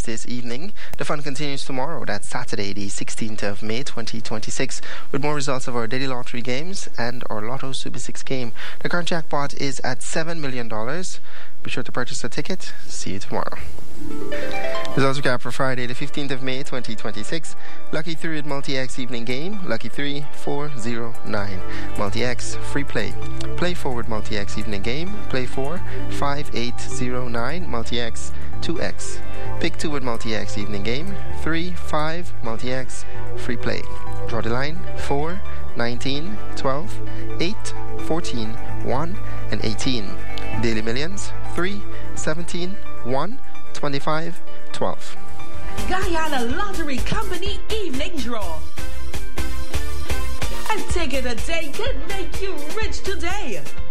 this evening. The fun continues tomorrow. That's Saturday, the 16th of May, 2026, with more results of our daily lottery games and our Lotto Super 6 game. The current jackpot is at $7 million. Be sure to purchase a ticket. See you tomorrow. Results recap for Friday, the 15th of May, 2026. Lucky 3 at Multi-X evening game. Lucky 3, 409. Multi-X free play. Play forward Multi-X evening game. Play 4, 5809. Multi-X 2X. Pick 2 at Multi-X evening game. 3, 5. Multi-X free play. Draw the line. 4, 19, 12, 8, 14, 1, and 18. Daily Millions. 3, 17, 1, 25, 12. Guyana Lottery Company evening draw. A ticket a day could make you rich today.